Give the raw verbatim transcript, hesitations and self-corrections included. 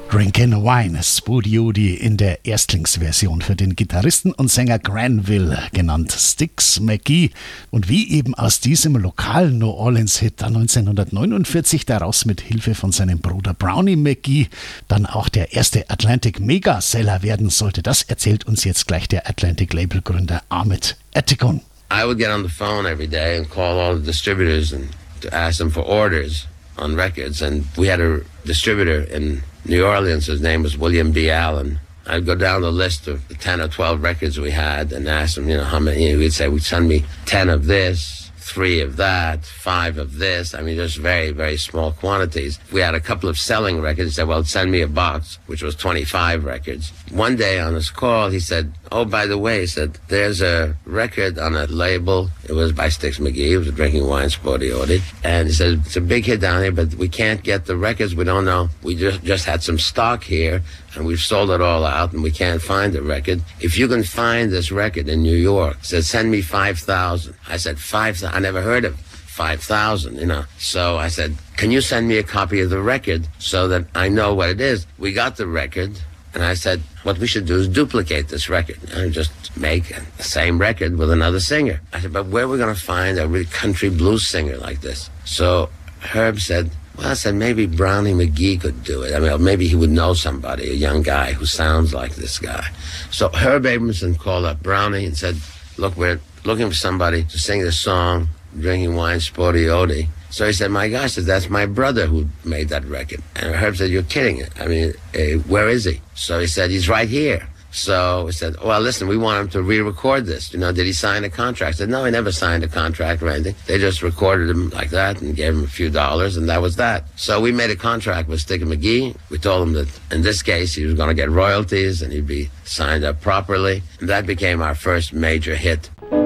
Drinkin' Wine, Spudie Udi in der Erstlingsversion für den Gitarristen und Sänger Granville, genannt Styx McGee. Und wie eben aus diesem lokalen New Orleans-Hit dann neunzehnhundertneunundvierzig daraus mit Hilfe von seinem Bruder Brownie McGee dann auch der erste Atlantic Mega-Seller werden sollte, das erzählt uns jetzt gleich der Atlantic-Label-Gründer Ahmet Ertegun. I would get on the phone every day and call all the distributors and to ask them for orders on records. And we had a distributor in New Orleans. His name was William B. Allen. I'd go down the list of the ten or twelve records we had and ask him, you know, how many. You know, he'd say, "Would send me ten of this, three of that, five of this." I mean, just very, very small quantities. We had a couple of selling records. He said, "Well, send me a box," which was twenty-five records. One day on his call, he said, "Oh, by the way," he said, "there's a record on a label." It was by Styx McGee. It was a Drinking Wine Sporty Odi. And he said, "It's a big hit down here, but we can't get the records. We don't know. We just, just had some stock here, and we've sold it all out, and we can't find the record. If you can find this record in New York," he said, "send me five thousand. I said, five thousand? I never heard of five thousand, you know. So I said, "Can you send me a copy of the record so that I know what it is?" We got the record. And I said, what we should do is duplicate this record and just make the same record with another singer. I said, but where are we going to find a really country blues singer like this? So Herb said, well, I said, maybe Brownie McGee could do it. I mean, maybe he would know somebody, a young guy who sounds like this guy. So Herb Abramson called up Brownie and said, look, we're looking for somebody to sing this song, Drinking Wine Sporty Odi. So he said, my gosh, that's my brother who made that record. And Herb said, you're kidding. I mean, uh, where is he? So he said, he's right here. So he said, well, listen, we want him to re-record this. You know, did he sign a contract? I said, no, he never signed a contract or anything. They just recorded him like that and gave him a few dollars, and that was that. So we made a contract with Styx McGee. We told him that in this case, he was going to get royalties and he'd be signed up properly. And that became our first major hit.